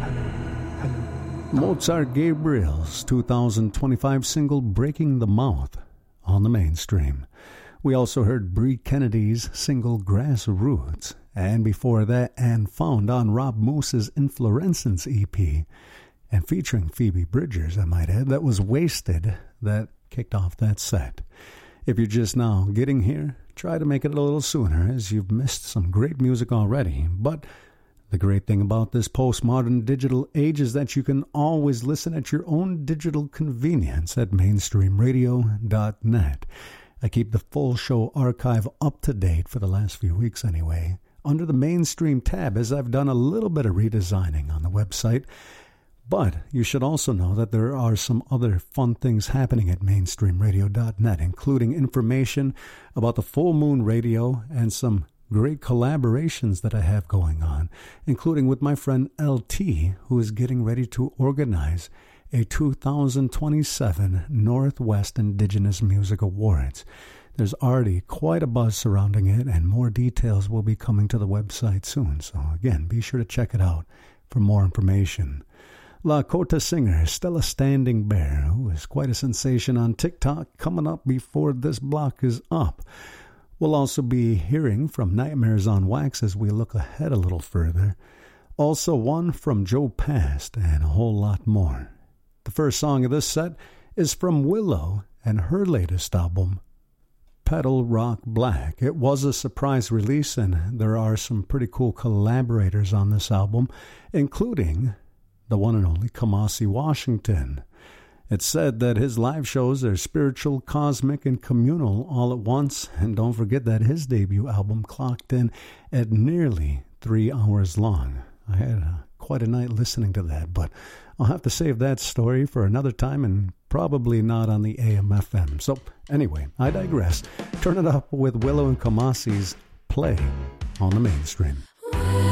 Mozart Gabriel's 2025 single Breaking the Mouth on the mainstream. We also heard Bree Kennedy's single Grassroots, and before that, Anne Found on Rob Moose's Inflorescence EP, and featuring Phoebe Bridgers, I might add, that was Wasted, that kicked off that set. If you're just now getting here, try to make it a little sooner, as you've missed some great music already. But the great thing about this postmodern digital age is that you can always listen at your own digital convenience at mainstreamradio.net. I keep the full show archive up to date for the last few weeks anyway, under the Mainstream tab, as I've done a little bit of redesigning on the website. But you should also know that there are some other fun things happening at mainstreamradio.net, including information about the Full Moon Radio and some great collaborations that I have going on, including with my friend LT, who is getting ready to organize a 2027 Northwest Indigenous Music Awards. There's already quite a buzz surrounding it, and more details will be coming to the website soon. So again, be sure to check it out for more information. Lakota singer Stella Standing Bear, who is quite a sensation on TikTok, coming up before this block is up. We'll also be hearing from Nightmares on Wax as we look ahead a little further. Also one from Joe Past, and a whole lot more. The first song of this set is from Willow and her latest album, Petal Rock Black. It was a surprise release, and there are some pretty cool collaborators on this album, including the one and only Kamasi Washington. It's said that his live shows are spiritual, cosmic, and communal all at once, and don't forget that his debut album clocked in at nearly 3 hours long. I had quite a night listening to that, but I'll have to save that story for another time, and probably not on the AM/FM. So anyway, I digress. Turn it up with Willow and Kamasi's Play on the Mainstream.